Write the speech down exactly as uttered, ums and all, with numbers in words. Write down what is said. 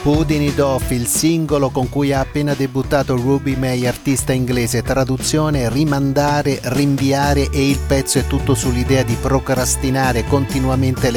Putting It Off, il singolo con cui ha appena debuttato Ruby May, artista inglese. Traduzione: rimandare, rinviare, e il pezzo è tutto sull'idea di procrastinare continuamente le